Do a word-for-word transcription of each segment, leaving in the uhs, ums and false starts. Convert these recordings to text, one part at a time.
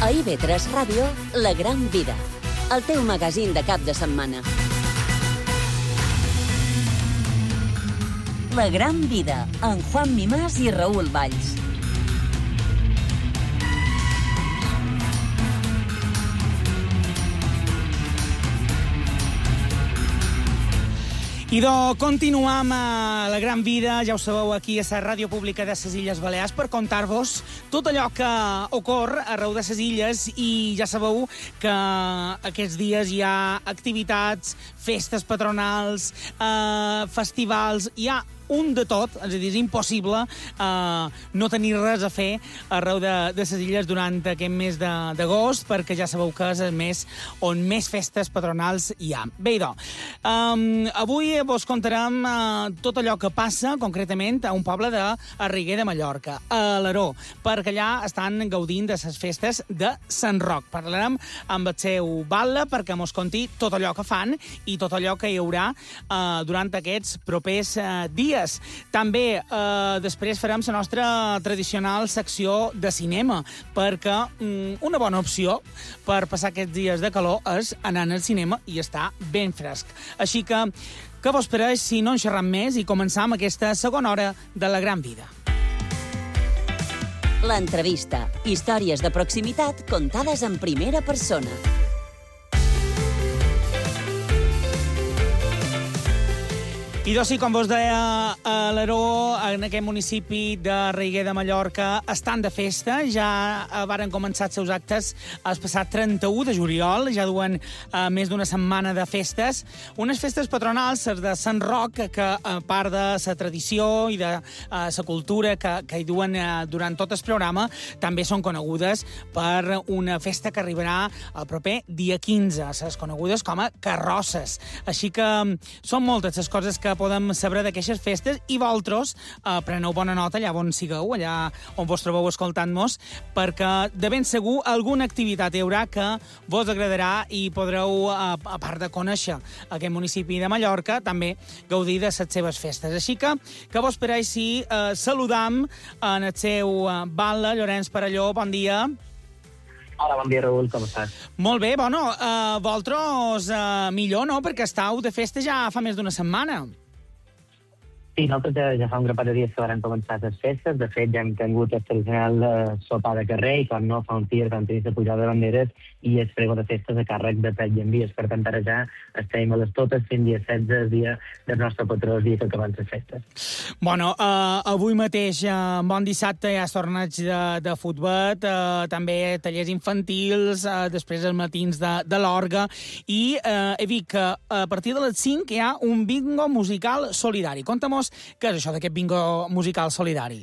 A I V tres Ràdio, La Gran Vida, el teu magazín de cap de setmana. La Gran Vida, amb Juan Mimàs i Raül Valls. I de continuam a La Gran Vida, ja ho sabeu, aquí a la Ràdio Pública de les Illes Balears, per contar-vos tot allò que ocorre arreu de les illes, i ja sabeu que aquests dies hi ha activitats, festes patronals, eh, festivals, hi ha un de tot, és a dir, és impossible eh, no tenir res a fer arreu de, de les illes durant aquest mes d'agost, perquè ja sabeu que és el mes on més festes patronals hi ha. Bé, doncs, um, avui vos contarem uh, tot allò que passa, concretament, a un poble de Arriguer de Mallorca, a Alaró, perquè allà estan gaudint de les festes de Sant Roc. Parlarem amb el seu batlle perquè mos conti tot allò que fan i tot allò que hi haurà uh, durant aquests propers uh, dies. També eh, després farem la nostra tradicional secció de cinema, perquè mm, una bona opció per passar aquests dies de calor és anar al cinema i estar ben fresc. Així que, què vos pareix si no en xerram més i començar amb aquesta segona hora de La Gran Vida? L'entrevista. Històries de proximitat contades en primera persona. I doncs sí, com vos deia, a Alaró, en aquest municipi de Arriguer de Mallorca, estan de festa. Ja varen començar els seus actes el passat trenta-u de juliol, ja duen uh, més d'una setmana de festes. Unes festes patronals, les de Sant Roc, que a part de la tradició i de la uh, cultura que, que hi duen uh, durant tot el programa, també són conegudes per una festa que arribarà el proper dia quinze, les conegudes com a carrosses. Així que um, són moltes les coses que podem saber d'aquestes festes, i vosaltres eh, preneu bona nota allà on sigueu, allà on vos trobeu escoltant-nos, perquè de ben segur alguna activitat hi haurà que vos agradarà i podreu, eh, a part de conèixer aquest municipi de Mallorca, també gaudir de les seves festes. Així que, que vos pareix si eh, saludam en el seu eh, batlle, Llorenç Perelló. Bon dia. Hola, bon dia, Raül, com estàs? Molt bé, bueno, eh, vosaltres eh, millor, no?, perquè estàu de festa ja fa més d'una setmana. Sí, nosaltres ja, ja fa un grapat de dies que van començar les festes. De fet, ja hem tingut el tradicional eh, sopar de carrer, i quan no, fa uns dies vam tenir la pujada de banderes i el frego de festes a càrrec de pet i envies. Per tant, ara ja estem a les totes, fent dia setze, el dia del nostre patró, el dia que acaben les festes. Bueno, eh, avui mateix, eh, bon dissabte, hi ha torneig de, de futbol, eh, també tallers infantils, eh, després els matins de, de l'orga, i eh, he vist que a partir de les cinc hi ha un bingo musical solidari. Conta-mos què és això d'aquest bingo musical solidari?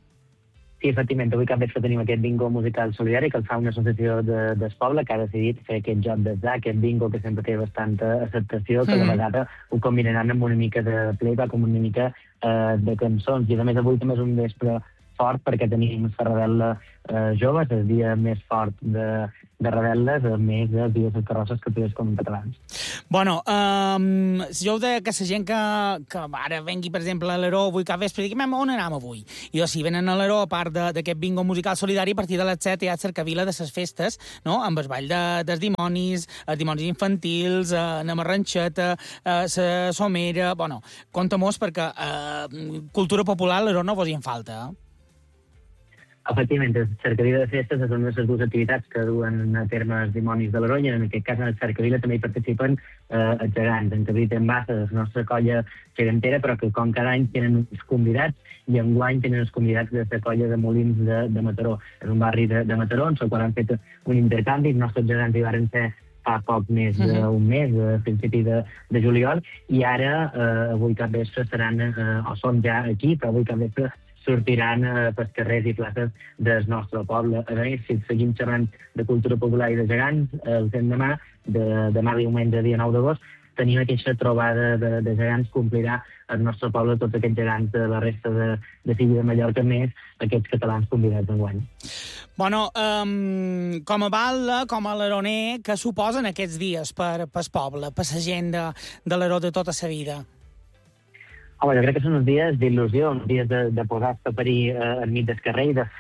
Sí, efectivament, avui cap vespre tenim aquest bingo musical solidari que el fa una associació de, del poble que ha decidit fer aquest joc d'atzar, aquest bingo que sempre té bastanta acceptació, que mm. a la vegada ho combinaran amb una mica de playback, amb una mica eh, de cançons. I a més avui també és un vespre fort perquè tenim Ferradella eh, joves, el dia més fort de, de Ravel·les, a més de dies de carrosses que tu com catalans. Bueno, um, si jo ho deia que la gent que, que ara vengui, per exemple, a l'Alaró avui cap vespre, diguem, on anem avui? I doncs, si venen a l'Alaró, a part d'aquest bingo musical solidari, a partir de les set hi ha cercavila de les festes, no?, amb el ball de, dels dimonis, els dimonis infantils, eh, anem a ranxeta, eh, la somera... Bueno, compta-mos, perquè eh, cultura popular a l'Alaró no vos hi en falta, eh? Efectivament, el cercavila de festes és una de les dues activitats que duen a terme els dimonis de l'Aronya. En aquest cas, en el cercavila també hi participen eh, els gegants. En Cabrit en Bassa, la nostra colla gegantera, però que com cada any tenen uns convidats, i enguany tenen els convidats de la colla de Molins de, de Mataró. És un barri de, de Mataró, on quan han fet un intercanvi, els nostres gegants hi van ser fa poc més d'un mes, a principi de, de juliol, i ara, eh, avui cap vespre, seran, eh, o són ja aquí, però avui cap vespre sortiran eh, pels carrers i places del nostre poble. A més, si seguim xerrant de cultura popular i de gegants, el demà, de, demà diumenge, dia nou d'agost, tenim aquesta trobada de, de gegants que omplirà el nostre poble tots aquests gegants de la resta de, de Silla de Mallorca, més aquests catalans convidats d'enguany. Bueno, um, com a batlle, com a alaroner, què suposen aquests dies per pel poble, per la gent de, de l'Alaró de tota la vida? Home, jo crec que són uns dies d'il·lusió, uns dies de, de posar-se a parir eh, enmig del carrer i de fer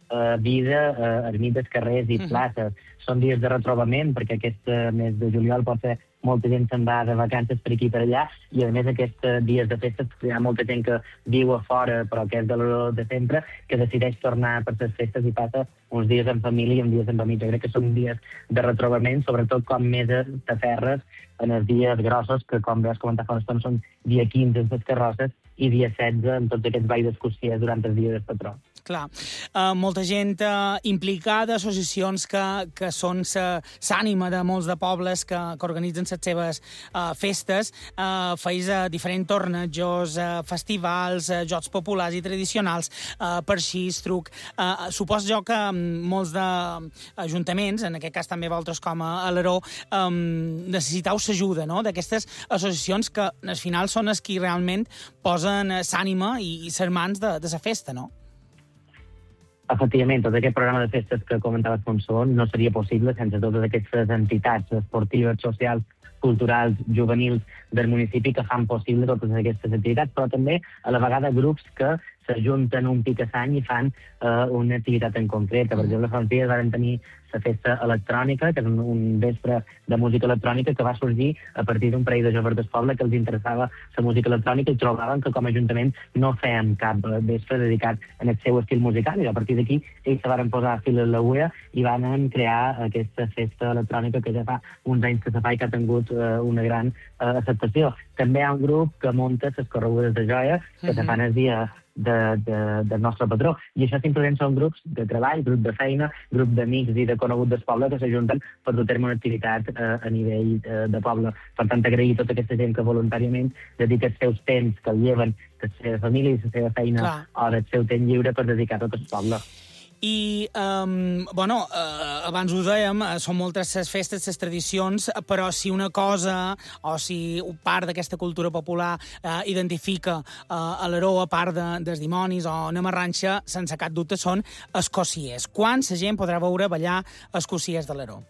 eh, vida, eh, ermites, carrers i places. Són dies de retrobament, perquè aquest eh, mes de juliol pot ser molta gent se'n va de vacances per aquí i per allà, i a més aquests eh, dies de festes hi ha molta gent que viu a fora, però que és de l'hora de sempre, que decideix tornar per les festes i passa uns dies en família i uns dies en família. Jo crec que són dies de retrobament, sobretot com més t'aferres en els dies grossos, que com veus comentar fa una estona són dia quinze en les carrosses i dia setze en tots aquests balls d'excursies durant el dia del patró. Clar. Uh, molta gent uh, implicada, associacions que, que són l'ànima de molts de pobles que, que organitzen les seves uh, festes, uh, feis uh, diferents tornejos, uh, festivals, uh, jocs populars i tradicionals, uh, per així, truc. Uh, suposo jo que um, molts d'ajuntaments, en aquest cas també vosaltres com a Alaró, um, necessiteu l'ajuda, no?, d'aquestes associacions que al final són els qui realment posen l'ànima i, i les mans de, de la festa, no? Efectivament, tot aquest programa de festes que comentaves com són no seria possible sense totes aquestes entitats esportives, socials, culturals, juvenils del municipi que fan possible totes aquestes activitats, però també a la vegada grups que s'ajunten un picassany i fan eh, una activitat en concreta. Per exemple, fa uns dies vam tenir la festa electrònica, que és un, un vespre de música electrònica que va sorgir a partir d'un parell de joves del poble que els interessava la música electrònica i trobaven que com a ajuntament no fèiem cap vespre dedicat en el seu estil musical, i a partir d'aquí ells se van posar a fil a l'agulla i van crear aquesta festa electrònica que ja fa uns anys que se fa i que ha tingut eh, una gran eh, acceptació. També hi ha un grup que munta les corregudes de joia que se fan el dia de, de, del nostre patró. I això simplement són grups de treball, grup de feina, grup d'amics i de coneguts del poble que s'ajunten per dur a terme una activitat eh, a nivell eh, de poble. Per tant, agrair a tota aquesta gent que voluntàriament dedica els seus temps, que el lleven de la seva família i la seva feina Clar. o del seu temps lliure per dedicar a tot el poble. I, um, bueno, uh, abans ho dèiem, uh, són moltes les festes, les tradicions, però si una cosa, o si part d'aquesta cultura popular uh, identifica uh, Alaró, a part de, dels dimonis o una marranxa, sense cap dubte són els cossiers. Quan la gent podrà veure ballar els cossiers d'Alaró?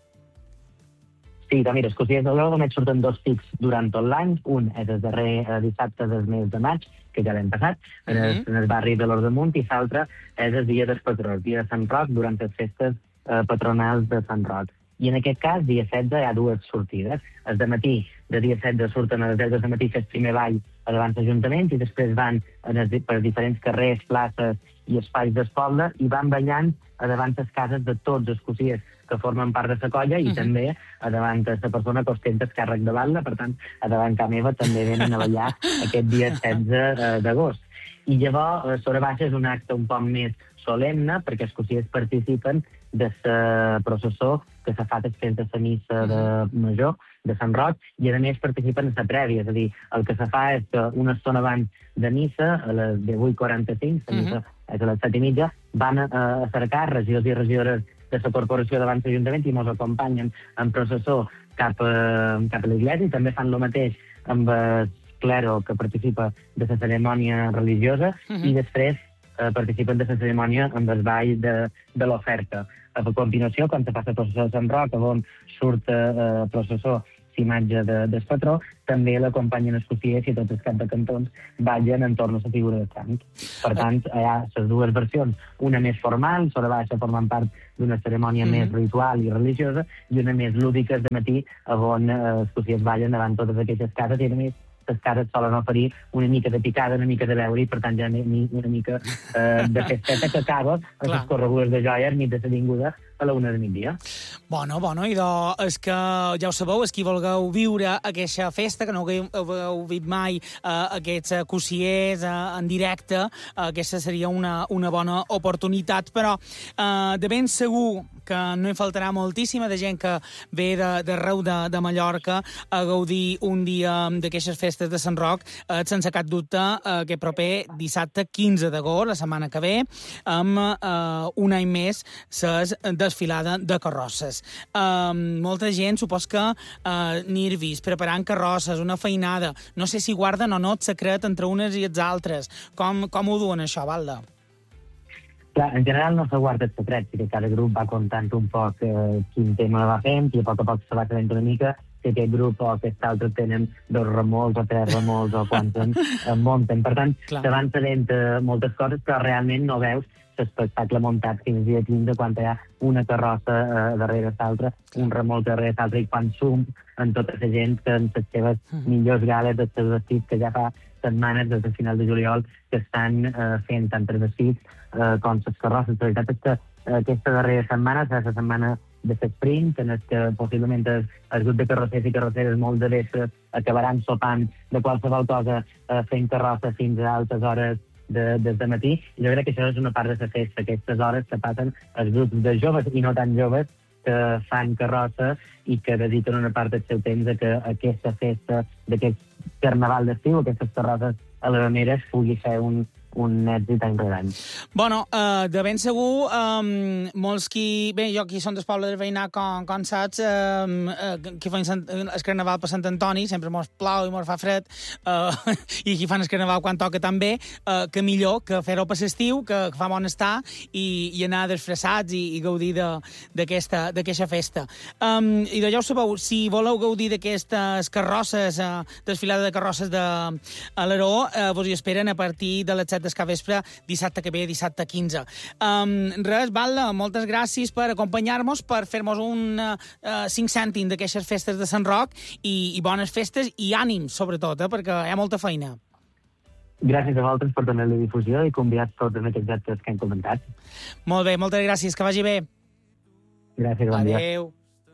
Sí, doncs mira, els cossiers d'Alaró només surten dos pics durant tot l'any. Un és el darrer eh, dissabte del mes de maig, que ja l'hem passat, en el, mm -hmm. en el barri de l'Hort d'Amunt, i l'altre és el dia del patró, el dia de Sant Roc, durant les festes eh, patronals de Sant Roc. I en aquest cas, dia setze, hi ha dues sortides. El de matí, de dia setze, surten a les deu del matí fer el primer ball a davant l'Ajuntament i després van en els, per diferents carrers, places i espais del poble i van ballant a davant les cases de tots els cossiers que formen part de la colla i uh -huh. també a davant de la persona que ostenta el càrrec de balla. Per tant, a davant ca meva també venen a ballar aquest dia setze d'agost. I llavors, sobre baixa és un acte un poc més solemne perquè els cossiers participen de la processó que s'ha fet després de la missa de major de Sant Roc i, a més, participen en la prèvia. És a dir, el que se fa és que una estona abans de missa, a les divuit quaranta-cinc, la missa és a les set i mitja, van a, a cercar regidors i regidores de la corporació davant l'Ajuntament i ens acompanyen en processó cap a, cap a l'església, i també fan el mateix amb el clero que participa de la cerimònia religiosa uh -huh. i després eh, participen de la cerimònia amb el ball de, de l'oferta. A continuació, quan se fa la processó de Sant Roc, on surt eh, processó l'imatge de, del patró, també l'acompanyen els cossiers i tots els caps de cantons ballen entorn a la figura de sant. Per tant, hi ha les dues versions, una més formal, sobre baixa formant part d'una cerimònia mm -hmm. més ritual i religiosa, i una més lúdica de matí, on eh, els cossiers ballen davant totes aquestes cases, i a més les cases solen oferir una mica de picada, una mica de beure, i per tant ja una mica eh, de festeta que acaba a les corregudes de joia enmig de l'avinguda a la una de migdia. Bueno, bueno, i doncs és que ja ho sabeu, és qui vulgueu viure aquesta festa, que no heu vist mai eh, aquests cossiers eh, en directe, eh, aquesta seria una, una bona oportunitat, però eh, de ben segur que no hi faltarà moltíssima de gent que ve d'arreu de, de, de Mallorca a gaudir un dia d'aquestes festes de Sant Roc, eh, sense cap dubte, eh, que proper dissabte quinze d'agost, la setmana que ve, amb eh, un any més ses desfilada de carrosses. Uh, molta gent, supos que uh, nervis, preparant carrosses, una feinada. No sé si guarden o no el secret entre unes i els altres. Com, com ho duen, això, Valda? Clar, en general no se guarda el secret, perquè cada grup va contant un poc eh, quin tema va fent, i a poc a poc se va sabent una mica si aquest grup o aquest altre tenen dos remols o tres remols o quants en, en munten. Per tant, Clar. se van sabent eh, moltes coses, però realment no veus l'espectacle muntat fins dia quinze, quan hi ha una carrossa eh, darrere l'altra, un remolc darrere l'altre, i quan sum en tota la gent que en les seves millors gales, els seus vestits, que ja fa setmanes, des del final de juliol, que estan eh, fent tant els vestits eh, com les carrosses. La veritat és que eh, aquesta darrera setmana serà la setmana de l'esprint, en el que possiblement el, el grup de carrossers i carrosseres molt de vespre acabaran sopant de qualsevol cosa eh, fent carrossa fins a altes hores de, des de matí. I jo crec que això és una part de la festa, aquestes hores que passen els grups de joves i no tan joves que fan carrossa i que dediquen una part del seu temps a que aquesta festa d'aquest carnaval d'estiu, aquestes carrosses a les rameres, pugui ser un, un èxit any rere any. Bueno, uh, de ben segur, um, molts qui... Bé, jo aquí som del poble del veïnat, com, com saps, um, uh, que fan Sant, el carnaval per Sant Antoni, sempre mos plau i mos fa fred, uh, i qui fan el carnaval quan toca també, uh, que millor que fer-ho per l'estiu, que, que fa bon estar, i, i anar disfressats i, i gaudir d'aquesta festa. Um, I ja ho sabeu, si voleu gaudir d'aquestes carrosses, uh, desfilada de carrosses de a l'Aró, uh, vos hi esperen a partir de les set del capvespre, dissabte que ve, dissabte quinze. Um, res, Val·la, moltes gràcies per acompanyar-nos, per fer-nos un uh, cinc cèntim d'aquestes festes de Sant Roc, i, i bones festes i ànims, sobretot, eh, perquè hi ha molta feina. Gràcies a vosaltres per donar la difusió i convidar tots en aquests actes que hem comentat. Molt bé, moltes gràcies, que vagi bé. Gràcies, bon dia. Adéu.